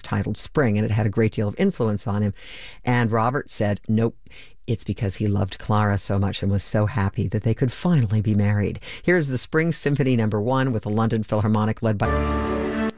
titled Spring, and it had a great deal of influence on him. And Robert said, nope, it's because he loved Clara so much and was so happy that they could finally be married. Here's the Spring Symphony No. 1 with the London Philharmonic led by